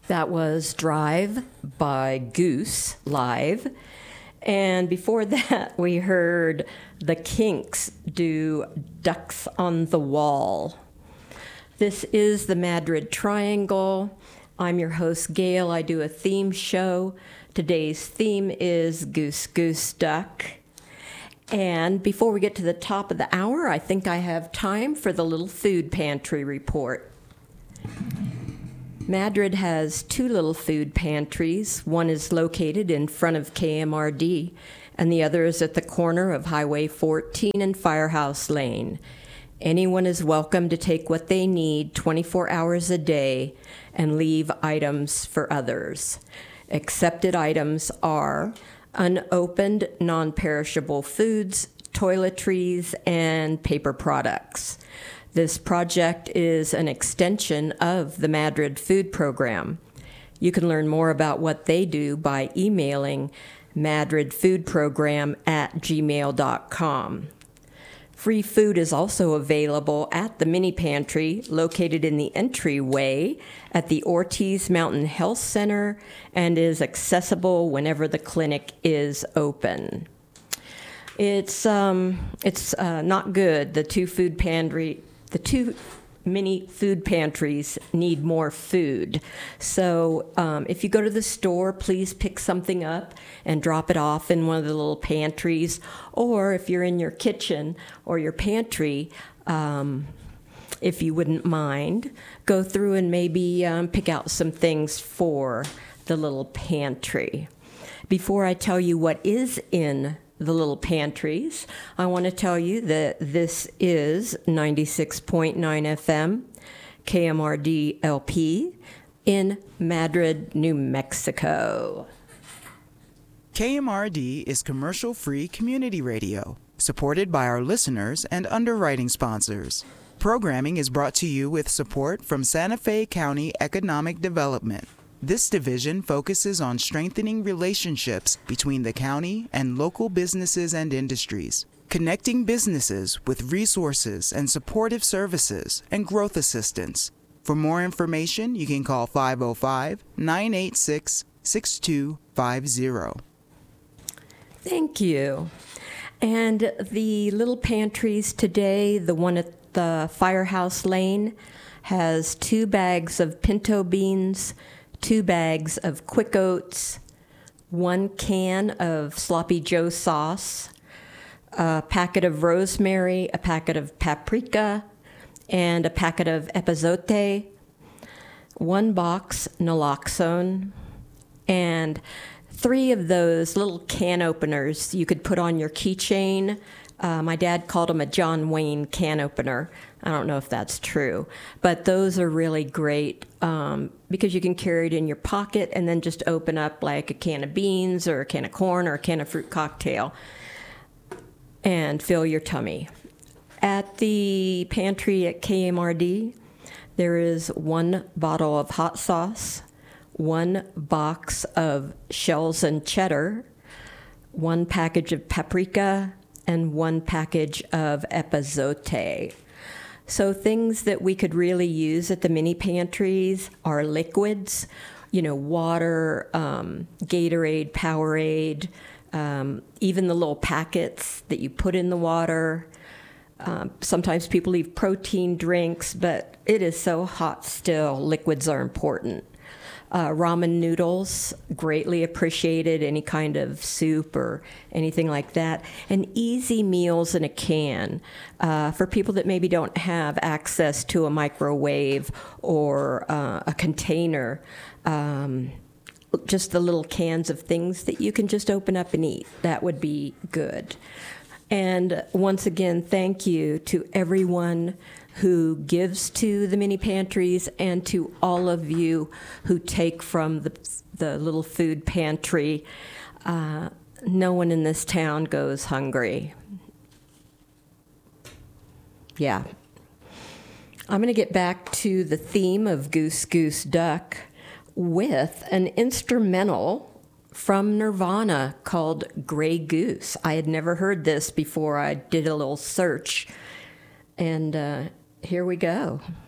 That was Drive by Goose Live. And before that, we heard the Kinks do Ducks on the Wall. This is the Madrid Triangle. I'm your host, Gail. I do a theme show. Today's theme is Goose Goose Duck. And before we get to the top of the hour, I think I have time for the little food pantry report. Madrid has two little food pantries. One is located in front of KMRD, and the other is at the corner of Highway 14 and Firehouse Lane. Anyone is welcome to take what they need 24 hours a day and leave items for others. Accepted items are unopened, non-perishable foods, toiletries, and paper products. This project is an extension of the Madrid Food Program. You can learn more about what they do by emailing madridfoodprogram@gmail.com. Free food is also available at the mini pantry located in the entryway at the Ortiz Mountain Health Center and is accessible whenever the clinic is open. It's not good. The two mini food pantries need more food. So if you go to the store, please pick something up and drop it off in one of the little pantries. Or if you're in your kitchen or your pantry, if you wouldn't mind, go through and maybe pick out some things for the little pantry. Before I tell you what is in the little pantries, I want to tell you that this is 96.9 FM, KMRD LP, in Madrid, New Mexico. KMRD is commercial-free community radio, supported by our listeners and underwriting sponsors. Programming is brought to you with support from Santa Fe County Economic Development. This division focuses on strengthening relationships between the county and local businesses and industries, connecting businesses with resources and supportive services and growth assistance. For more information, you can call 505-986-6250. Thank you. And the little pantries today, the one at the Firehouse Lane, has 2 bags of pinto beans, 2 bags of Quick Oats, 1 can of Sloppy Joe sauce, a packet of rosemary, a packet of paprika, and a packet of epazote, 1 box naloxone, and 3 of those little can openers you could put on your keychain. My dad called them a John Wayne can opener. I don't know if that's true, but those are really great because you can carry it in your pocket and then just open up like a can of beans or a can of corn or a can of fruit cocktail and fill your tummy. At the pantry at KMRD, there is 1 bottle of hot sauce, 1 box of shells and cheddar, 1 package of paprika, and 1 package of epazote. So things that we could really use at the mini pantries are liquids, water, Gatorade, Powerade, even the little packets that you put in the water. Sometimes people leave protein drinks, but it is so hot still. Liquids are important. Ramen noodles, greatly appreciated, any kind of soup or anything like that. And easy meals in a can for people that maybe don't have access to a microwave or a container. Just the little cans of things that you can just open up and eat. That would be good. And once again, thank you to everyone who gives to the mini pantries and to all of you who take from the little food pantry. No one in this town goes hungry. Yeah. I'm going to get back to the theme of Goose Goose Duck with an instrumental from Nirvana called Grey Goose. I had never heard this before I did a little search. And here we go.